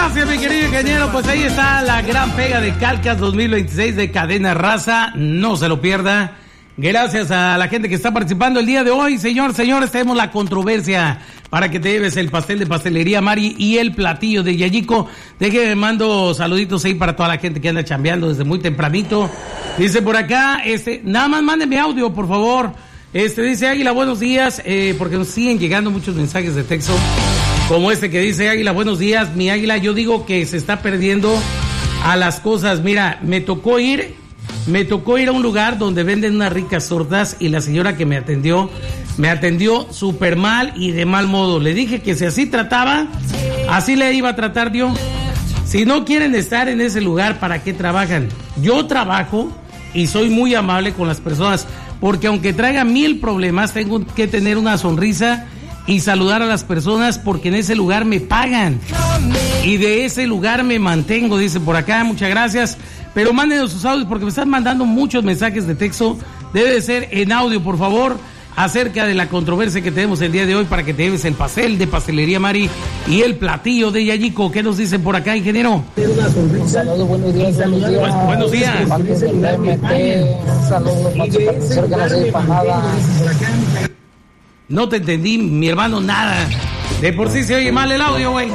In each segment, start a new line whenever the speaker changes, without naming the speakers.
Gracias, mi querido ingeniero. Pues ahí está la gran pega de Calcas 2026 de Cadena Raza. No se lo pierda. Gracias a la gente que está participando el día de hoy. Señores, tenemos la controversia para que te lleves el pastel de Pastelería Mari y el platillo de Yayico. Déjeme mando saluditos ahí para toda la gente que anda chambeando desde muy tempranito. Dice por acá, nada más mándenme audio, por favor. Dice Águila, buenos días, porque nos siguen llegando muchos mensajes de texto, como que dice Águila, buenos días, mi Águila. Yo digo que se está perdiendo a las cosas. Mira, me tocó ir a un lugar donde venden unas ricas tortas y la señora que me atendió súper mal y de mal modo. Le dije que si así trataba, así le iba a tratar yo. Si no quieren estar en ese lugar, ¿para qué trabajan? Yo trabajo y soy muy amable con las personas, porque aunque traiga 1000 problemas, tengo que tener una sonrisa y saludar a las personas, porque en ese lugar me pagan y de ese lugar me mantengo, dice por acá. Muchas gracias, pero mándenos sus audios porque me están mandando muchos mensajes de texto. Debe de ser en audio, por favor, acerca de la controversia que tenemos el día de hoy, para que te lleves el pastel de Pastelería Mari y el platillo de Yayico. ¿Qué nos dicen por acá, ingeniero?
Un saludo, buenos días.
Buenos días.
Un saludo para que no se para nada.
No te entendí, mi hermano, nada. De por sí se oye mal el audio, güey.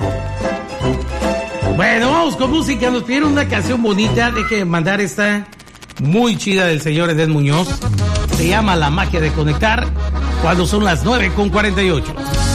Bueno, vamos con música. Nos pidieron una canción bonita. Deje de mandar esta muy chida del señor Edén Muñoz. Se llama La Magia de Conectar, cuando son las 9:48.